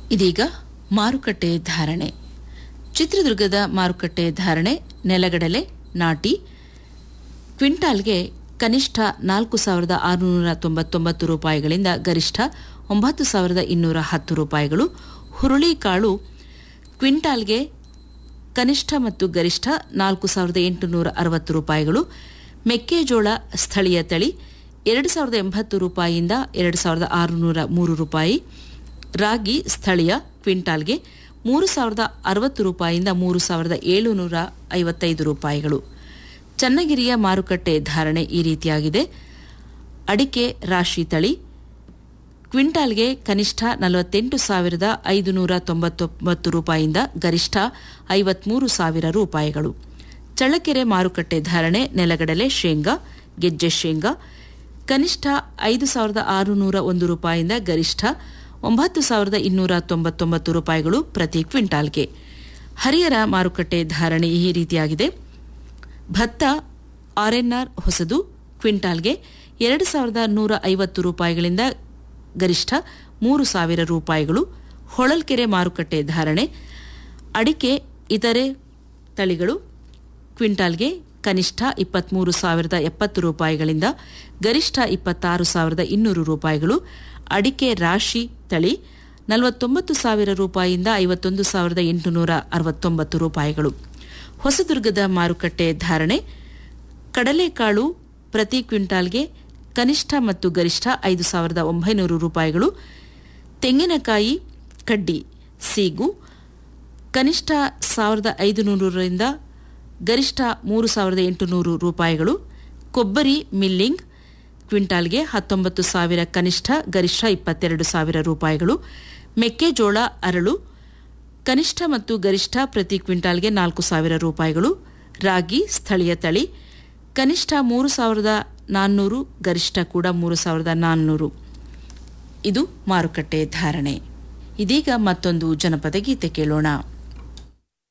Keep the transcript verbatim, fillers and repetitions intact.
ಇದೀಗ ಮಾರುಕಟ್ಟೆ ಧಾರಣೆ. ಚಿತ್ರದುರ್ಗದ ಮಾರುಕಟ್ಟೆ ಧಾರಣೆ. ನೆಲಗಡಲೆ ನಾಟಿ ಕ್ವಿಂಟಾಲ್ಗೆ ಕನಿಷ್ಠ ನಾಲ್ಕು ಸಾವಿರದ ಆರುನೂರ ತೊಂಬತ್ತೊಂಬತ್ತು ರೂಪಾಯಿಗಳಿಂದ ಗರಿಷ್ಠ ಒಂಬತ್ತು ಸಾವಿರದ ಇನ್ನೂರ ಹತ್ತು ರೂಪಾಯಿಗಳು. ಹುರುಳಿಕಾಳು ಕ್ವಿಂಟಾಲ್ಗೆ ಕನಿಷ್ಠ ಮತ್ತು ಗರಿಷ್ಠ ನಾಲ್ಕು ಸಾವಿರದ ಎಂಟುನೂರ ಅರವತ್ತು ರೂಪಾಯಿಗಳು. ಮೆಕ್ಕೆಜೋಳ ಸ್ಥಳೀಯ ತಳಿ ಎರಡು ಸಾವಿರದ ಎಂಬತ್ತು ರೂಪಾಯಿಯಿಂದ ಎರಡು ಸಾವಿರದ ಆರುನೂರ ಮೂರು ರೂಪಾಯಿ. ರಾಗಿ ಸ್ಥಳೀಯ ಕ್ವಿಂಟಾಲ್ಗೆ ಮೂರು ಸಾವಿರದ ಅರವತ್ತು ರೂಪಾಯಿಯಿಂದ ಮೂರು ಸಾವಿರದ ಏಳುನೂರ ಐವತ್ತೈದು ರೂಪಾಯಿಗಳು. ಚನ್ನಗಿರಿಯ ಮಾರುಕಟ್ಟೆ ಧಾರಣೆ ಈ ರೀತಿಯಾಗಿದೆ. ಅಡಿಕೆ ರಾಶಿ ತಳಿ ಕ್ವಿಂಟಾಲ್ಗೆ ಕನಿಷ್ಠ ನಲವತ್ತೆಂಟು ಸಾವಿರದ ಐದುನೂರ ತೊಂಬತ್ತೊಂಬತ್ತು ರೂಪಾಯಿಯಿಂದ ಗರಿಷ್ಠ ಐವತ್ಮೂರು ಸಾವಿರ ರೂಪಾಯಿಗಳು. ಚಳ್ಳಕೆರೆ ಮಾರುಕಟ್ಟೆ ಧಾರಣೆ. ನೆಲಗಡಲೆ ಶೇಂಗಾ ಗೆಜ್ಜೆ ಶೇಂಗಾ ಕನಿಷ್ಠ ಐದು ಸಾವಿರದ ಆರುನೂರ ಒಂದು ರೂಪಾಯಿಯಿಂದ ಗರಿಷ್ಠ ಒಂಬತ್ತು ಸಾವಿರದ ಇನ್ನೂರ ತೊಂಬತ್ತೊಂಬತ್ತು ರೂಪಾಯಿಗಳು ಪ್ರತಿ ಕ್ವಿಂಟಾಲ್ಗೆ. ಹರಿಹರ ಮಾರುಕಟ್ಟೆ ಧಾರಣೆ ಈ ರೀತಿಯಾಗಿದೆ. ಭತ್ತ ಆರ್ಎನ್ಆರ್ ಹೊಸದು ಕ್ವಿಂಟಾಲ್ಗೆ ಎರಡು ಸಾವಿರದ ನೂರ ಐವತ್ತು ರೂಪಾಯಿಗಳಿಂದ ಗರಿಷ್ಠ ಮೂರು ಸಾವಿರ ರೂಪಾಯಿಗಳು. ಹೊಳಲ್ಕೆರೆ ಮಾರುಕಟ್ಟೆ ಧಾರಣೆ. ಅಡಿಕೆ ಇತರೆ ತಳಿಗಳು ಕ್ವಿಂಟಾಲ್ಗೆ ಕನಿಷ್ಠ ಇಪ್ಪತ್ಮೂರು ಸಾವಿರದ ಎಪ್ಪತ್ತು ರೂಪಾಯಿಗಳಿಂದ ಗರಿಷ್ಠ ಇಪ್ಪತ್ತಾರು ಸಾವಿರದ ಇನ್ನೂರು ರೂಪಾಯಿಗಳು. ಅಡಿಕೆ ರಾಶಿ ತಳಿ ನಲವತ್ತೊಂಬತ್ತು ಸಾವಿರ ರೂಪಾಯಿಯಿಂದ ಐವತ್ತೊಂದು ಸಾವಿರದ ಎಂಟುನೂರ ಅರವತ್ತೊಂಬತ್ತು ರೂಪಾಯಿಗಳು. ಹೊಸದುರ್ಗದ ಮಾರುಕಟ್ಟೆ ಧಾರಣೆ. ಕಡಲೆಕಾಳು ಪ್ರತಿ ಕ್ವಿಂಟಾಲ್ಗೆ ಕನಿಷ್ಠ ಮತ್ತು ಗರಿಷ್ಠ ಐದು ಸಾವಿರದ ಒಂಬೈನೂರು ರೂಪಾಯಿಗಳು. ತೆಂಗಿನಕಾಯಿ ಕಡ್ಡಿ ಸೀಗು ಕನಿಷ್ಠ ಸಾವಿರದ ಐದುನೂರರಿಂದ ಗರಿಷ್ಠ ಮೂರು ಸಾವಿರದ ಎಂಟುನೂರು ರೂಪಾಯಿಗಳು. ಕೊಬ್ಬರಿ ಮಿಲ್ಲಿಂಗ್ ಕ್ವಿಂಟಾಲ್ಗೆ ಹತ್ತೊಂಬತ್ತು ಸಾವಿರ ಕನಿಷ್ಠ ಗರಿಷ್ಠ ಇಪ್ಪತ್ತೆರಡು ಸಾವಿರ ರೂಪಾಯಿಗಳು. ಮೆಕ್ಕೆಜೋಳ ಅರಳು ಕನಿಷ್ಠ ಮತ್ತು ಗರಿಷ್ಠ ಪ್ರತಿ ಕ್ವಿಂಟಾಲ್ಗೆ ನಾಲ್ಕು ಸಾವಿರ ರೂಪಾಯಿಗಳು. ರಾಗಿ ಸ್ಥಳೀಯ ತಳಿ ಕನಿಷ್ಠ ಮೂರು ಸಾವಿರದ ನಾನ್ನೂರು ಗರಿಷ್ಠ ಕೂಡ ಮೂರು ಸಾವಿರದ ನಾನ್ನೂರು. ಇದು ಮಾರುಕಟ್ಟೆ ಧಾರಣೆ. ಇದೀಗ ಮತ್ತೊಂದು ಜನಪದ ಗೀತೆ ಕೇಳೋಣ.